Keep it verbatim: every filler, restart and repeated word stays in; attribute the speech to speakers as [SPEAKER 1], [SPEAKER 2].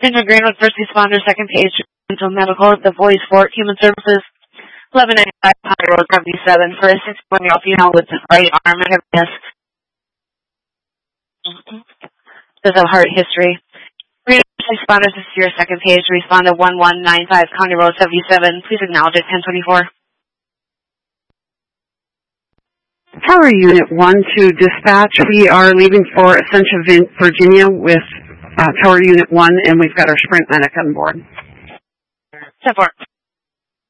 [SPEAKER 1] Ginger Greenwood, first responder, second page, mental medical, the voice for human services, eleven ninety-five County Road seventy-seven, for a sixty-one-year-old female with the right arm and heaviness. Does have heart history. First responders, this is your second page, respond to one one nine five County Road seventy-seven. Please acknowledge it, ten twenty-four.
[SPEAKER 2] Tower Unit one to dispatch. We are leaving for Ascension, Virginia with uh, Tower Unit one, and we've got our Sprint medic on board.
[SPEAKER 1] ten four.